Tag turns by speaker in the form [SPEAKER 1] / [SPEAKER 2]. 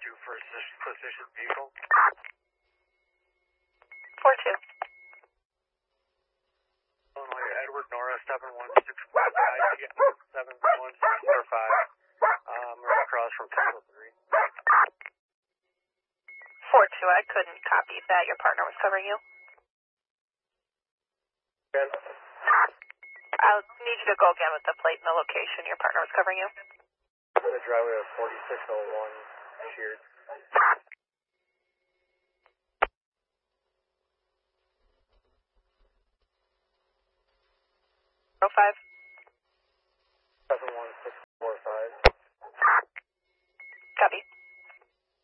[SPEAKER 1] 4-2 for position vehicle.
[SPEAKER 2] 4-2.
[SPEAKER 1] Illinois, Edward Nora 7165, 7165. We're across from Temple 3.
[SPEAKER 2] 4-2, I couldn't copy that. Your partner was covering you.
[SPEAKER 1] Again.
[SPEAKER 2] I'll need you to go again with the plate and the location. Your partner was covering you.
[SPEAKER 1] The driveway of 4601 Sheard.
[SPEAKER 2] 05.